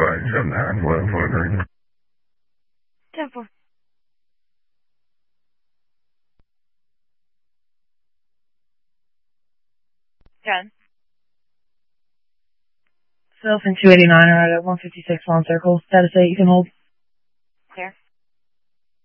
right, 79, 11, 10-4. Jen. Self and 289 are at 156 Lawn Circle. Status 8, you can hold.